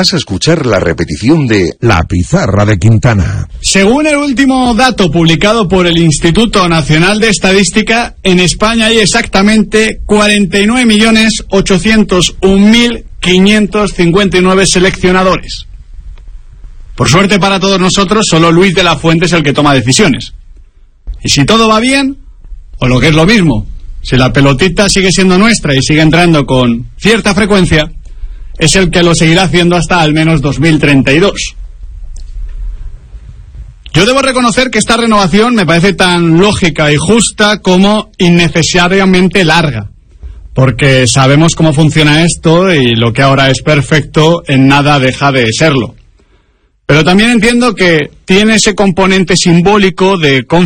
vas a escuchar la repetición de La Pizarra de Quintana. Según el último dato publicado por el Instituto Nacional de Estadística, en España hay exactamente 49.801.559 seleccionadores. Por suerte para todos nosotros, solo Luis de la Fuente es el que toma decisiones. Y si todo va bien, o lo que es lo mismo, si la pelotita sigue siendo nuestra y sigue entrando con cierta frecuencia, es el que lo seguirá haciendo hasta al menos 2032. Yo debo reconocer que esta renovación me parece tan lógica y justa como innecesariamente larga, porque sabemos cómo funciona esto y lo que ahora es perfecto en nada deja de serlo. Pero también entiendo que tiene ese componente simbólico de